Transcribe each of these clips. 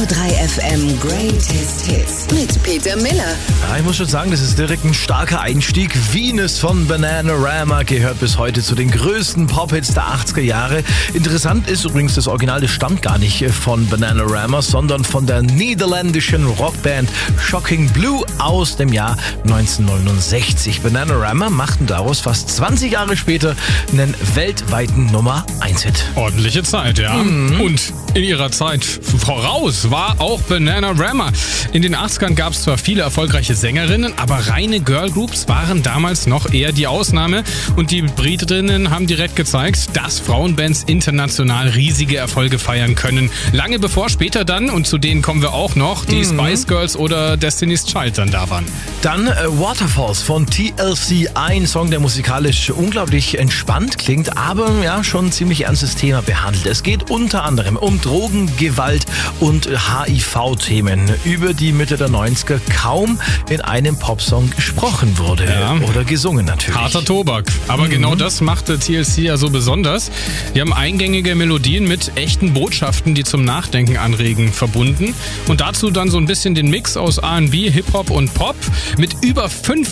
Nordrhein FM Greatest Hits mit Peter Miller. Ja, ich muss schon sagen, das ist direkt ein starker Einstieg. Venus von Bananarama gehört bis heute zu den größten Pop-Hits der 80er Jahre. Interessant ist übrigens, das Original, das stammt gar nicht von Bananarama, sondern von der niederländischen Rockband Shocking Blue aus dem Jahr 1969. Bananarama machten daraus fast 20 Jahre später einen weltweiten Nummer-1-Hit. Ordentliche Zeit, ja. Und in ihrer Zeit voraus war auch Bananarama. In den 80ern gab es zwar viele erfolgreiche Sängerinnen, aber reine Girlgroups waren damals noch eher die Ausnahme. Und die Britinnen haben direkt gezeigt, dass Frauenbands international riesige Erfolge feiern können. Lange bevor später dann, und zu denen kommen wir auch noch, die Spice Girls oder Destiny's Child dann da waren. Dann Waterfalls von TLC, ein Song, der musikalisch unglaublich entspannt klingt, aber ja, schon ein ziemlich ernstes Thema behandelt. Es geht unter anderem um Drogen, Gewalt und HIV-Themen, über die Mitte der 90er kaum in einem Popsong gesprochen wurde oder gesungen natürlich. Harter Tobak. Aber genau das machte TLC ja so besonders. Die haben eingängige Melodien mit echten Botschaften, die zum Nachdenken anregen, verbunden. Und dazu dann so ein bisschen den Mix aus R&B, Hip-Hop und Pop. Mit über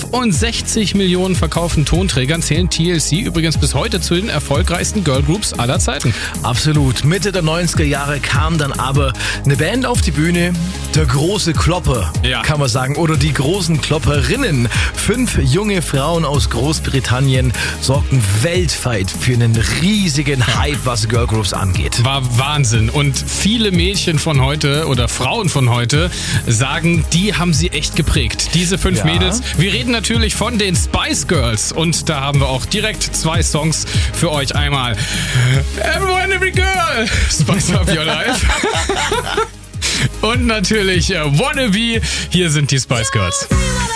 65 Millionen verkauften Tonträgern zählen TLC übrigens bis heute zu den erfolgreichsten Girlgroups aller Zeiten. Absolut. Mitte der 90er Jahre kam dann aber eine Band auf die Bühne, der große Klopper, kann man sagen, oder die großen Klopperinnen. 5 junge Frauen aus Großbritannien sorgten weltweit für einen riesigen Hype, was Girlgroups angeht. War Wahnsinn. Und viele Mädchen von heute oder Frauen von heute sagen, die haben sie echt geprägt. Diese 5 Mädels. Wir reden natürlich von den Spice Girls. Und da haben wir auch direkt 2 Songs für euch. Einmal Everyone, Every Girl, Spice Up Your Life. Und natürlich Wannabe. Hier sind die Spice Girls.